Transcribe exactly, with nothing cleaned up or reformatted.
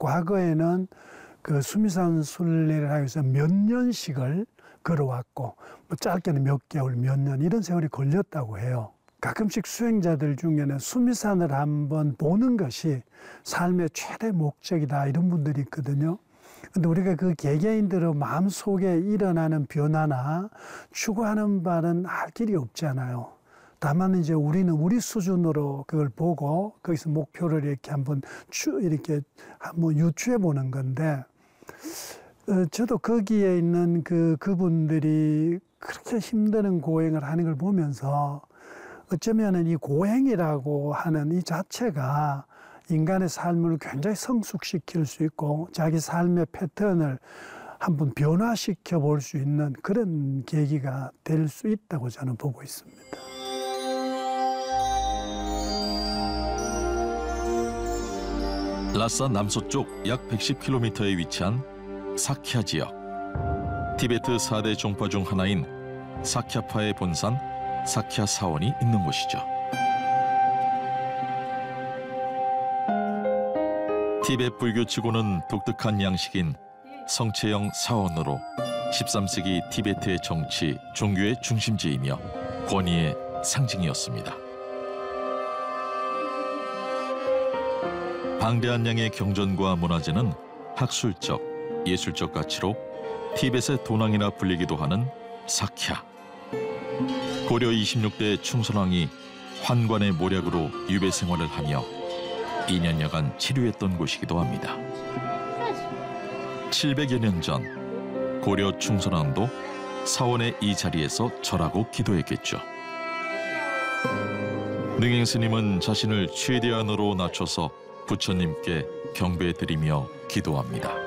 과거에는 그 수미산 순례를 하기 위해서 몇 년씩을 걸어왔고 뭐 짧게는 몇 개월, 몇 년 이런 세월이 걸렸다고 해요. 가끔씩 수행자들 중에는 수미산을 한번 보는 것이 삶의 최대 목적이다 이런 분들이 있거든요. 근데 우리가 그 개개인들의 마음속에 일어나는 변화나 추구하는 바는 알 길이 없잖아요. 다만 이제 우리는 우리 수준으로 그걸 보고 거기서 목표를 이렇게 한번 추, 이렇게 한번 유추해 보는 건데, 어, 저도 거기에 있는 그, 그분들이 그렇게 힘드는 고행을 하는 걸 보면서 어쩌면은 이 고행이라고 하는 이 자체가 인간의 삶을 굉장히 성숙시킬 수 있고 자기 삶의 패턴을 한번 변화시켜 볼 수 있는 그런 계기가 될 수 있다고 저는 보고 있습니다. 라싸 남서쪽 약 백십 킬로미터에 위치한 사키아 지역. 티베트 사 대 종파 중 하나인 사키아파의 본산 사키아 사원이 있는 곳이죠. 티베트 불교치고는 독특한 양식인 성체형 사원으로 십삼 세기 티베트의 정치, 종교의 중심지이며 권위의 상징이었습니다. 방대한 양의 경전과 문화재는 학술적, 예술적 가치로 티벳의 도낭이라 불리기도 하는 사키아. 고려 이십육 대 충선왕이 환관의 모략으로 유배 생활을 하며 이 년여간 치료했던 곳이기도 합니다. 칠백여 년 전 고려 충선왕도 사원의 이 자리에서 절하고 기도했겠죠. 능행 스님은 자신을 최대한으로 낮춰서 부처님께 경배드리며 기도합니다.